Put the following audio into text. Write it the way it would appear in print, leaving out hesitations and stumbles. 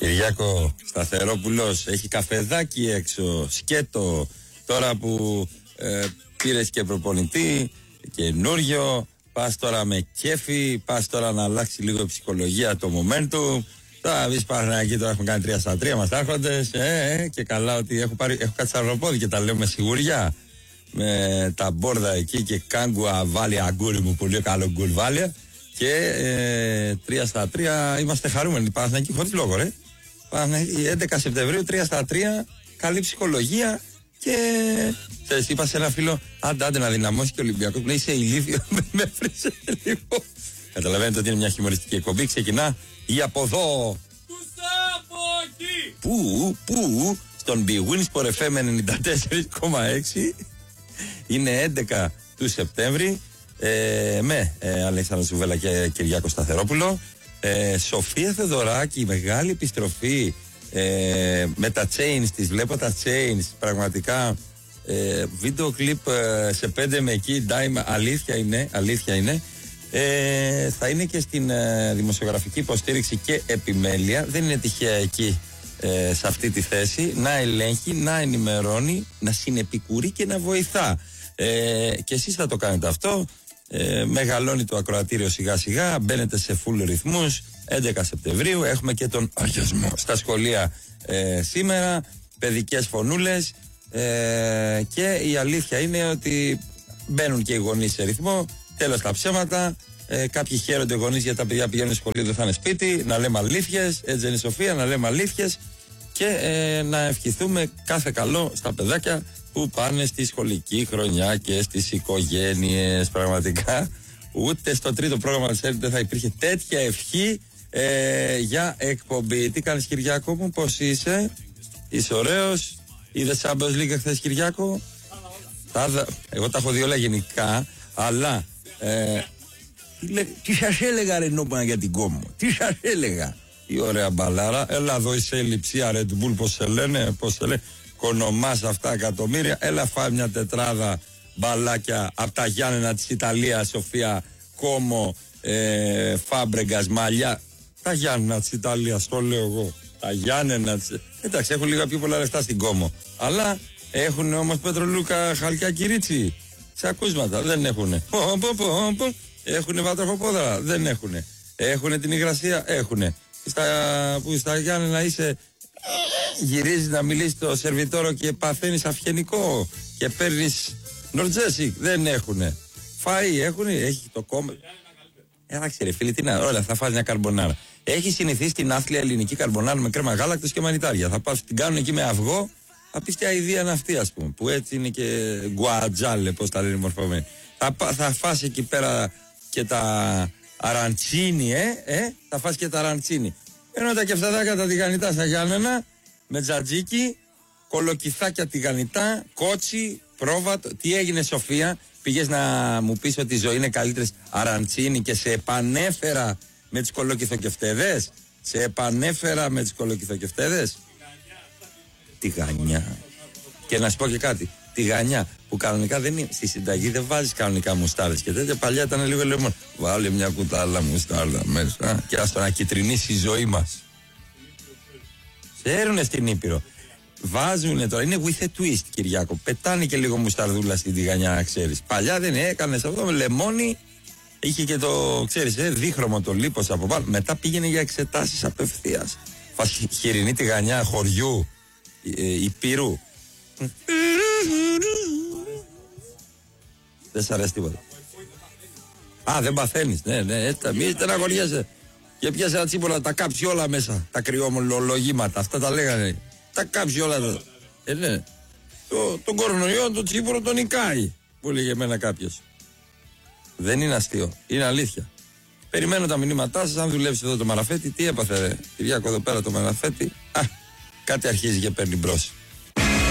Κυριάκο Σταθερόπουλος έχει καφεδάκι έξω, σκέτο, τώρα που πήρες και προπονητή καινούριο, πας τώρα με κέφι, πας τώρα να αλλάξει λίγο η ψυχολογία, το momentum. Θα βρεις Παναθηναϊκοί, τώρα έχουμε κάνει 3-3 μας άρχοντες, και καλά ότι έχω κάτι σταυροπόδι και τα λέω με σιγουριά. Με τα μπόρδα εκεί και κάγκουα βάλια αγκούρι μου, πολύ καλό γκουλ βάλια. Και 3-3 είμαστε χαρούμενοι. Παναθηναϊκοί χωρίς λόγο, ρε. 11 Σεπτεμβρίου, 3-3, καλή ψυχολογία. Και θες, είπα σε ένα φίλο, άντε να δυναμώσει και ο Ολυμπιακός. Μου λέει, είσαι ηλίθιο, με έφρυσε λίγο. Καταλαβαίνετε ότι είναι μια χιουμοριστική εκπομπή. Ξεκινά η από εδώ. Πού, στον BWINSPOR FM 94,6. Είναι 11 του Σεπτέμβρη. Με Αλέξανδρο Σουβέλα και Κυριάκο Σταθερόπουλο. Σοφία Θεοδωράκη, μεγάλη επιστροφή με τα chains της. Βλέπω τα chains, πραγματικά βίντεο κλιπ σε 5 με εκεί dime, αλήθεια είναι. Θα είναι και στην δημοσιογραφική υποστήριξη και επιμέλεια. Δεν είναι τυχαία εκεί σε αυτή τη θέση. Να ελέγχει, να ενημερώνει, να συνεπικουρεί και να βοηθά. Και εσείς θα το κάνετε αυτό. Μεγαλώνει το ακροατήριο σιγά σιγά, μπαίνετε σε full ρυθμούς. 11 Σεπτεμβρίου έχουμε και τον αγιασμό στα σχολεία σήμερα, παιδικές φωνούλες, και η αλήθεια είναι ότι μπαίνουν και οι γονείς σε ρυθμό. Τέλος τα ψέματα. Κάποιοι χαίρονται γονείς για τα παιδιά πηγαίνουν σχολείο, δεν θα είναι σπίτι. Να λέμε αλήθειες, έτσι είναι η Σοφία, να λέμε αλήθειες. Και να ευχηθούμε κάθε καλό στα παιδάκια που πάνε στη σχολική χρονιά και στις οικογένειες. Πραγματικά ούτε στο τρίτο πρόγραμμα της ΕΡΤ δεν θα υπήρχε τέτοια ευχή για εκπομπή. Τι κάνεις, Κυριάκο μου, πώς είσαι? Είσαι ωραίος? Είδες Champions League χθες, Κυριάκο? Εγώ τα έχω δει όλα γενικά, αλλά τι σας έλεγα, ρε νόπανα, για την Κόμο? Τι σας έλεγα? Η ωραία μπαλάρα. Έλα εδώ, είσαι λειψία Red Bull, πώς σε λένε, κονομάς αυτά εκατομμύρια. Έλα, φάει μια τετράδα μπαλάκια από τα Γιάννενα της Ιταλίας, Σοφία, Κόμο, Φάμπρεγκας, Μαλλιά. Τα Γιάννενα της Ιταλίας, το λέω εγώ. Τα Γιάννενα της... Εντάξει, έχουν λίγα πιο πολλά λεφτά στην Κόμο. Αλλά έχουν όμως Πετρολούκα, Χαλκιά, Κυρίτσι. Σε ακούσματα δεν έχουνε. Έχουνε βατραχοπόδρα, δεν έχουνε. Έχουνε την υγρασία, έχουνε. Στα Γιάννενα είσαι, γυρίζεις να μιλήσεις το σερβιτόρο και παθαίνεις αυγενικό και παίρνεις Νορτζέσικ, δεν έχουνε. Φαΐ έχουνε, έχει το κόμμα. Εντάξει ρε φίλοι, τι να, όλα θα φας μια καρμπονάρα. Έχει συνηθίσει την άθλια ελληνική καρμπονάρα με κρέμα γάλακτος και μανιτάρια. Θα πας, την κάνουν εκεί με αυγό, απίστια ιδέα είναι αυτή, ας πούμε, που έτσι είναι και γκουατζάλε, πώς τα λένε μορφωμένοι. Θα φας εκεί πέρα και τα αραντσίνι, θα φας και τα αραντσίνι. Ενώ τα κεφταδάκια τα τηγανιτά στα Γιάννενα, με τζατζίκι, κολοκυθάκια τηγανιτά, κότσι, πρόβατο. Τι έγινε, Σοφία? Πήγες να μου πεις ότι η ζωή είναι καλύτερη αραντσίνι και σε επανέφερα με τις κολοκυθοκεφτέδες? Σε επανέφερα με τις κολοκυθοκεφτέδες. Τηγανιά. Και να σου πω και κάτι. Τηγανιά που κανονικά δεν είναι. Στη συνταγή δεν βάζεις κανονικά μουστάρδες και τέτοια. Παλιά ήταν λίγο λεμόν. Βάλε μια κουτάλα μουστάρδα μέσα και άστο να κυτρινίσει η ζωή μας. Ξέρουνε στην Ήπειρο. Βάζουνε τώρα. Είναι with a twist, Κυριάκο. Πετάνε και λίγο μουσταρδούλα στην τηγανιά, να ξέρεις. Παλιά δεν έκανες αυτό με λεμόνι. Είχε και το, ξέρεις, δίχρωμο το λίπος από πάνω. Μετά πήγαινε για εξετάσεις απευθείας. Χοιρινή τηγανιά χωριού Υπήρου. Δεν σ' αρέσει τίποτα? Α, δεν παθαίνεις. Ναι, μη στεναχωριέσαι. Και πιάσε ένα τσίπολα, τα κάψει όλα μέσα. Τα κρυομολογήματα, αυτά τα λέγανε. Τα κάψει όλα. Ναι. Τον κορονοϊό, τον τσίπολο τον νικάει, που λέγε εμένα κάποιος. Δεν είναι αστείο, είναι αλήθεια. Περιμένω τα μηνύματά σας. Αν δουλεύεις εδώ το Μαραφέτη, τι έπαθε, ρε Κυριάκο, εδώ πέρα το Μαραφέτη? Κάτι αρχίζει και παίρνει μπρος.